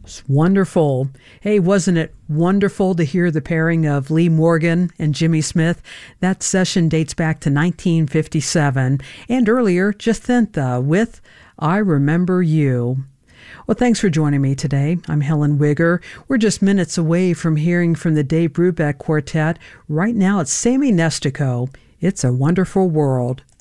It's wonderful. Hey, wasn't it wonderful to hear the pairing of Lee Morgan and Jimmy Smith? That session dates back to 1957, and earlier, Jacintha with I Remember You. Well, thanks for joining me today. I'm Helen Wigger. We're just minutes away from hearing from the Dave Brubeck Quartet. Right now, it's Sammy Nestico. It's a Wonderful World.